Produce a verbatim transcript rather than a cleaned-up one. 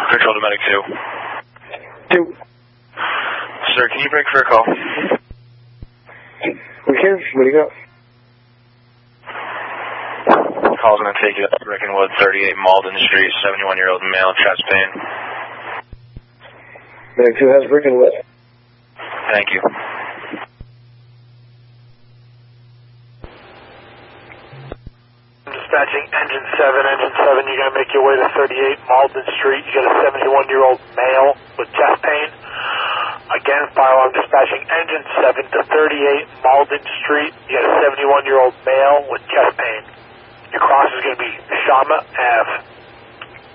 Control to Medic two. Two. Sir, can you break for a call? We can. What do you got? Call's going to take you up Brickenwood, thirty-eight Malden Street, seventy-one-year-old male, chest pain. Medic two has Brickenwood. Thank you. Dispatching engine seven, engine seven, you're going to make your way to thirty-eight Malden Street. You got a seventy-one-year-old male with chest pain. Again, fire alarm dispatching engine seven to thirty-eight Malden Street. You got a seventy-one-year-old male with chest pain. Your cross is going to be Shama Ave.